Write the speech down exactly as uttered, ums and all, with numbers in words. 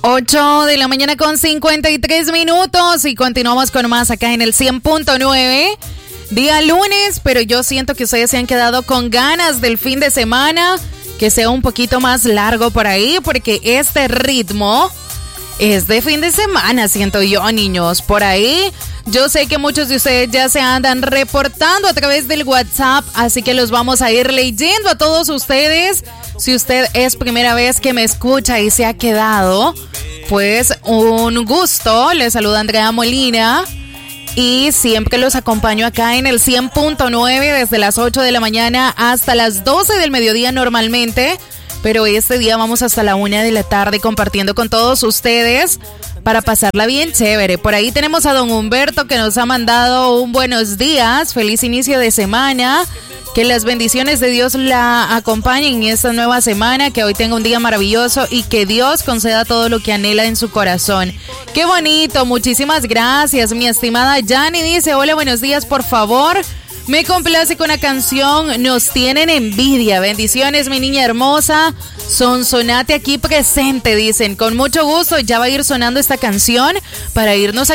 ocho de la mañana con cincuenta y tres minutos y continuamos con más acá en el cien punto nueve. Día lunes, pero yo siento que ustedes se han quedado con ganas del fin de semana, que sea un poquito más largo por ahí, porque este ritmo es de fin de semana, siento yo, niños. Por ahí, yo sé que muchos de ustedes ya se andan reportando a través del WhatsApp, así que los vamos a ir leyendo a todos ustedes. Si usted es primera vez que me escucha y se ha quedado, pues un gusto. Les saluda Andrea Molina y siempre los acompaño acá en el cien punto nueve desde las ocho de la mañana hasta las doce del mediodía normalmente. Pero este día vamos hasta la una de la tarde compartiendo con todos ustedes para pasarla bien chévere. Por ahí tenemos a don Humberto que nos ha mandado un buenos días, feliz inicio de semana, que las bendiciones de Dios la acompañen en esta nueva semana, que hoy tenga un día maravilloso y que Dios conceda todo lo que anhela en su corazón. ¡Qué bonito! Muchísimas gracias, mi estimada Yani dice, hola, buenos días, por favor. Me complace con la canción Nos tienen envidia. Bendiciones, mi niña hermosa. Sonsonate aquí presente, dicen. Con mucho gusto, ya va a ir sonando esta canción para irnos a